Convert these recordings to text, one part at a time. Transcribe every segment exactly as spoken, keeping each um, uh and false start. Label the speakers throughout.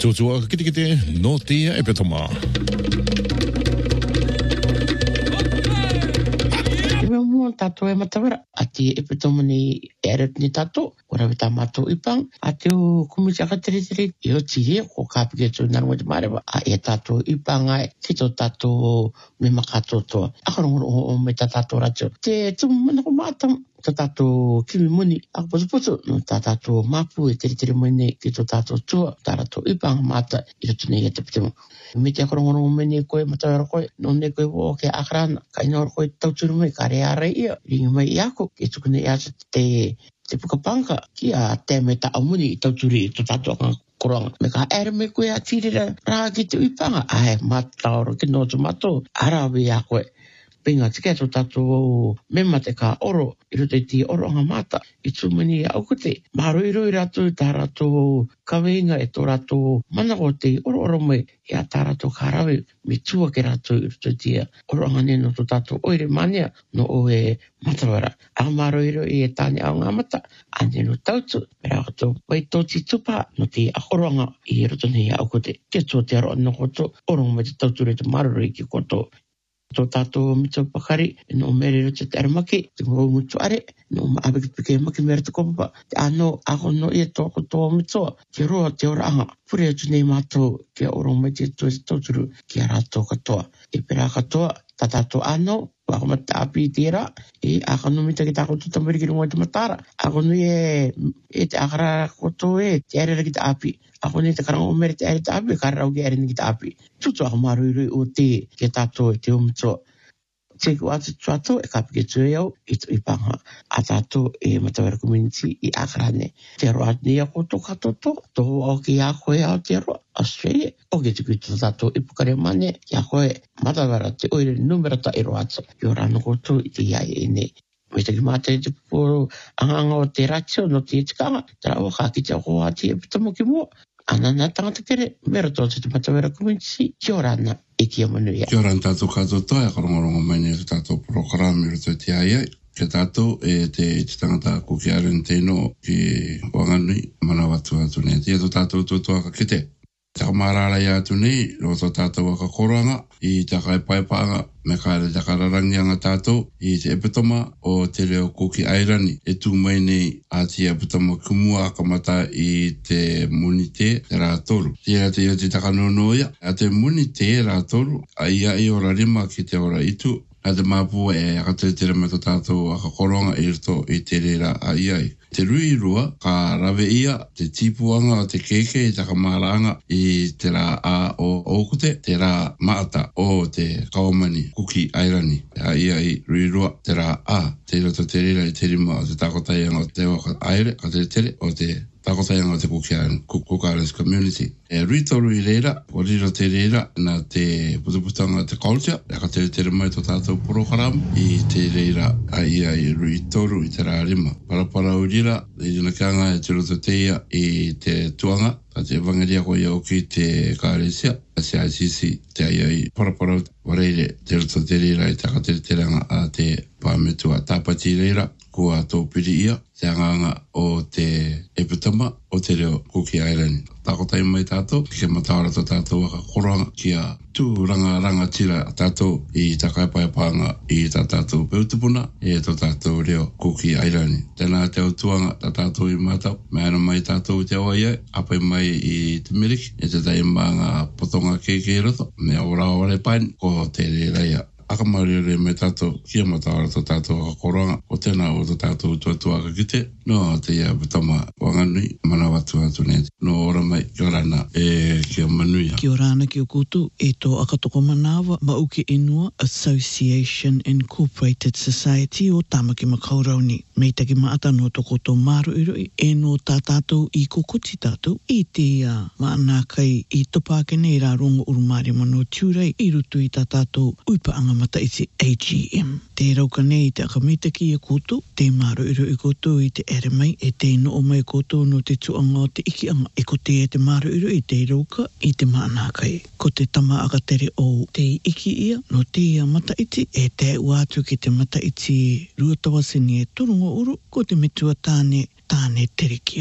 Speaker 1: Tutua kiti kiti no tia e petoma.
Speaker 2: Mo tato e matawara ati e petoma ni eret ni tato ora vita mato ipang ati o kumiti aka tiri tiri io tiri ko kapike tu nang wadi mareba a e tato ipang ai tito tato me makato to akarongo o me tato racho te tu mana ko matam tato kimi muni ako puso puso no tato mapu e tiri tiri muni kito tato tua tarato ipang mata ito tuni e te petoma miti akarongo o meni koe matawara koe no ne koe wo ke akrana kainor koe tau turu me kare are ia ringi mai iako ke tukune iasa te te pukapanga ki a te me ta amuni i tau turi i to tato anga koranga me ka ere me koe a tirira rā ki te uipanga ai mataoro ki no tu mato arawe ia koe pinga tike to tato mema te ka oro i rote ti oro anga mata i tumani au kute maro i roi rato i tā rato kaweinga e tō rato mana o te oro oro mai i a tā rato karawe me tua ke rato i rote tia oro anga neno to tato oire mania no o e matawara a maro i roi e tāne au ngā mata a neno tautu me rā kato wai tō ti tupa no te a oro anga i roto nei au kute ke tō te aro anō koto oro mai te tautu re te maroro i ki koto tō tātou mito pakari, no mere rote te aramaki, te ngau mutu are, no maabe ki pike maki mere te kopapa, te ano ako no ia tōko tō mitoa, te roa te ora anga, pure atu nei mātou, ke oro mai te tō te tauturu, ki a rātou katoa. E pera katoa, ta tātou ano, wako mata api i tērā, e ako no mita ki tāko tuta meri ki rungo te matara, ako no e, e te akara koto e, te ere ki te api, ako ni te karango mere te ere te api, kararau ki ere ni ki te api. Tutu ako marui o te, ke tātou e te umito. Te ku atu tuato e kapike tue au, i tu ipanga. A tātou e matawara community i akarane. Te roa ni ako to katoto, to o ki a koe au te roa, Australia. O ke tuku tu tātou i pukare mane, ki a koe matawara te oire numera ta i roa atu. I ora no koto i te iai e ne. Me te ki mata i te puporo anganga o te ratio no te itikanga, te rao ka ki te ako ati e pitamo ki mua. Ana nā tangata kere, mera tō te matawara community, ki orana e ki amanu ia.
Speaker 3: Ki orana tātou kātou toa, e karongorongo mai ni tātou programi roto te ai ai. Ke tātou e te te tangata kuki aren teino ki wanganui, mana watu atu ne. Tia tō tātou tō toa ka kite. Taka marara ia atu nei, ro tō tātou waka koranga, i taka e paipaanga, me kāre taka rarangi anga tātou, i te epitoma o te reo kuki airani. E tū mai nei a te epitoma kumua akamata i te munite e rā toru. Tia te ia te taka nonoia, a te munite e rā toru, a ia i ora rima ki te ora itu, a te māpua e akatere tere me tō tātou aka koronga i rito i te rera a iai. Te rui rua, ka rawe ia, te tipuanga o te keke i taka maranga i te rā a o okute, te rā maata o te kaomani kuki airani. A ia i rui rua, te rā a, te roto te rera i te rima o te takotaianga o te waka aire, ka tere tere o te takotaianga o te kukiaren, kukarens community. E rui toru i reira, o riro te reira, na te putuputanga te culture, e ka tere tere mai tō tātou program, i te reira a ia i rui toru i te rā rima. Parapara urira, i rina kianga e te roto te ia i te tuanga, ka te vangaria ko ia o ki te kāresia, a se I C C, te ia i parapara wareire, te roto te reira i te ka tere teranga a te pāmetua tāpati reira, kua tō piri ia, te anganga o te epitama o te reo kuki airani. Tākotai mai tātou, ki ke matawara tō tātou waka koranga ki a tū ranga ranga tira tātou i takai paipanga i tā tātou peutupuna e tō tātou reo kuki airani. Tēnā te autuanga tā tātou i mātau, me ana mai tātou te awa iai, apai mai i te miriki, e te tai maanga potonga keke i roto, me ora ore paini, ko te re reia. Akamari re me tātou, kia matawara tō tātou ka koranga, o tēnā o tō tātou tuatua ka kite, no te ia butama wanganui, mana watu atu ne. No ora mai, ki orana, e kia manuia.
Speaker 4: Ki orana ki o koutou, e tō akatoko manawa, Mauke Inua Association Incorporated Society o Tamaki Makaurauni. Mei taki maata no tō koutou maru iroi, e no tā tātou i kokoti tātou, i te uh, maana kai i topake nei rā rongo urumare mano tiurei, i rutu i tā tātou uipa anga mata i te A G M. Te rauka nei te akamitaki e koutou, te maru iroi koutou i te ere mai, e te ino o mai koutou no te tuanga o te iki anga, e ko te e te maru iroi i te rauka i te maana kai. Ko te tama akatere o te iki ia, no te ia mata iti, e te uatu ki te mata iti ruatawasini e turungo uru, ko te metua tāne, tāne terekia.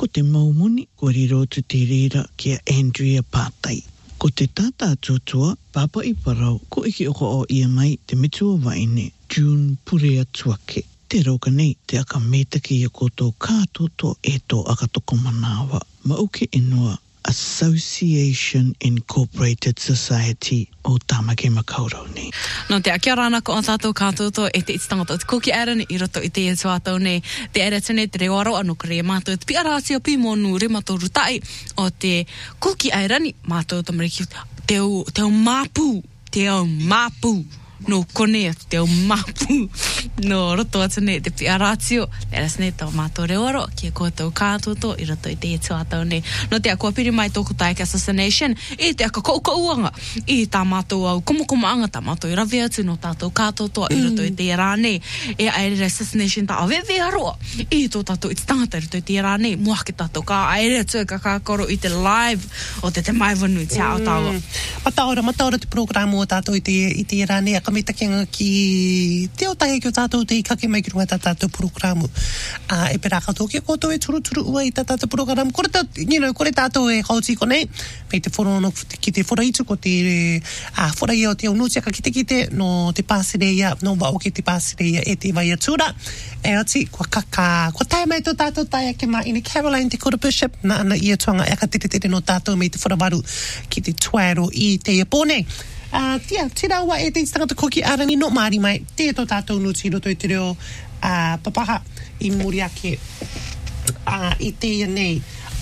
Speaker 4: ko te maumuni, ko riro tu te rira kia Andrea Pātai. Ko te tata tuatua, papa i parau, ko iki oko o ia mai te mitua waine, June Purea Tuake. Te rauka nei, te aka metaki i koto kātoto e tō akatoko manawa. Mauke inua, Association Incorporated Society o Tamaki Makaurau nei.
Speaker 5: No te kia rana ko o tātou kātoto e te ititangata o te koki arani i roto i te e tuatau nei. Te ere tune te reo aro anu kare mātou te piarātia pi monu re mātou rutai o te koki arani mātou tamariki teo, teo māpū, teo māpū. No kone te o mapu no roto atune te piaratio eras ne tau mātou reo aro ki a koutou kātoto i roto i te e tuatau ne no te a kua piri mai tōku taika assassination e te aka koukauanga i tā mātou au komokomaanga tā mātou i rawe atu no tātou kātoto i roto i te e rāne e aere assassination tā awewe aroa i tō tātou i te tangata i roto i te e rāne mua ke tātou ka aere atu ka kākoro i te live o te te maiwanu te ao tāua
Speaker 6: Mataora, mataora te programu o tātou i te, i te e rāne me takenga ki te o tahe ki o tātou te i kake mai ki runga tā tātou programu. Uh, e pera katoa ki koto e turu turu ua i tā tātou programu. Kore, tā, you know, kore tātou e kauti ko nei, pei te whorono ki te whora itu ko te uh, whora ia o te unutia ka kite kite no te pāsireia, no wao ki te pāsireia e te vai atura. E ati, kua kaka, kua tae mai tō tātou tae ake mai ina Caroline te kora bishop na ana ia tuanga e ka tere tere no tātou mei te wharawaru ki te tuaro i te iapone. Uh, tia, tira ua e te tangata koki arani no maari mai, te to tātou nuti roto i te reo uh, papaha i muri ake uh, i te ia nei.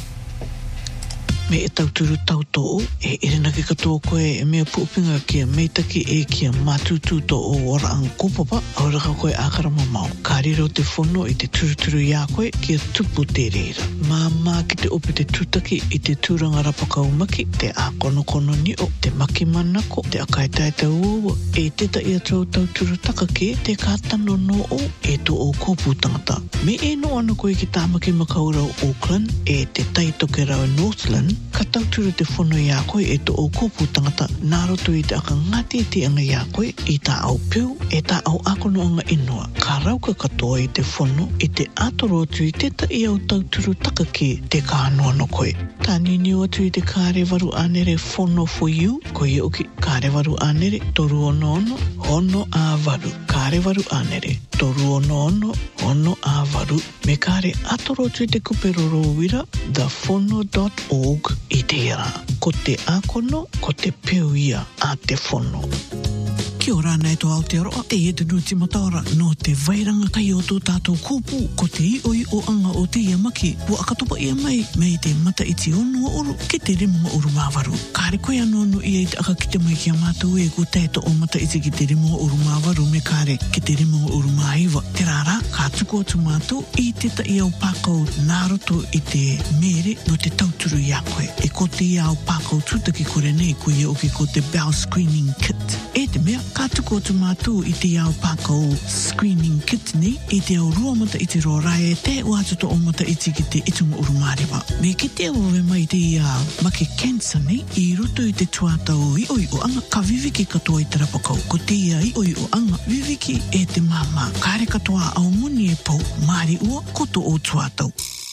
Speaker 4: Me e tauturu tauto e irena ki katoa koe e mea puupinga kia meitaki e kia matutu to o ora ang kupapa auraka koe akara mamau. Ka riro te whono i te turuturu ia koe kia tupu te reira. Māmā ki te ope te tutaki i te tūranga rapaka umaki, te a kono kono ni o, te maki manako, te akai taita uaua, e teta ia trau tauturu takake, te kātano no o, e to o kōpū tangata. Me e no ana koe ki Tamaki Makaurau Auckland, e te taitoke rau Northland, ka tauturu te whono i a koe e to o kōpū tangata nā roto i te aka ngati te anga i a koe i tā au piu e tā au akono anga inua. Ka rauka katoa i te whono i te atoro atu i teta i au tauturu takake te kānoa no koe. Tā nini atu i te kārewaru anere whono for you, koe e uki kārewaru anere toru ono ono, hono a waru. Kārewaru anere toru ono ono, hono a waru. Me kāre atoro atu i te kuperoro wira, the whono dot org i te ira. Ko te akono, ko te peu ia a te whono. Kia ora nei tō Aotearoa, te e te nuti mataora no te vairanga kai o tō tātou kōpū, ko te ioi o anga o te iamaki, po akatopa ia mai, mei te mata iti ono oro, ke te remunga uru māwaru. Kāre koe anō no ia i te aka ki te mai kia mātou e ko teito o mata iti ki te remunga uru māwaru, me kāre ki te remunga uru māiwa. Te rāra, kā tuku atu mātou, i teta i au pākau nāroto i te mere no te tauturu i a koe. E ko te i au pākau tūtaki kore nei, ko ia oki ko te bowel screening kit. E te mea, ka tuku atu mātou i te au pākau screening kit nei, i te au rua mata i te roa rai e te uatoto o mata iti ki te itunga uru mārewa. Me ki te au we mai te uh, make cancer nei, i roto i te tuatau i oi o anga, ka viviki katoa i te rapakau. Ko te ia i oi o anga, viviki e te māma. Kāre katoa au muni e pau, māri ua, koto o tuatau.